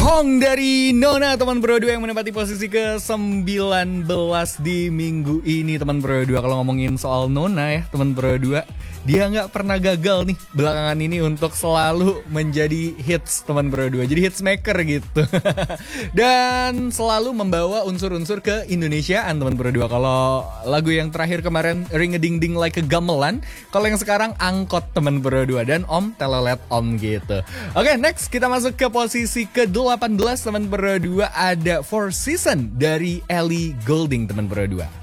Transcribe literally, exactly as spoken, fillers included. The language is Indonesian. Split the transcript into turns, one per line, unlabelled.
Hong dari Nona, teman Pro dua yang menempati posisi ke sembilan belas di minggu ini, teman Pro dua. Kalau ngomongin soal Nona ya, teman Pro dua, dia nggak pernah gagal nih belakangan ini untuk selalu menjadi hits, teman Pro dua. Jadi hits maker gitu. Dan selalu membawa unsur-unsur ke Indonesiaan, teman Pro dua. Kalau lagu yang terakhir kemarin Ring a Ding Ding Like a Gamelan, kalau yang sekarang Angkot, teman Pro dua, dan Om Telolet Om gitu. Oke, next kita masuk ke posisi ke delapan belas, teman Pro dua, ada Four Seasons dari Ellie Goulding, teman Pro dua.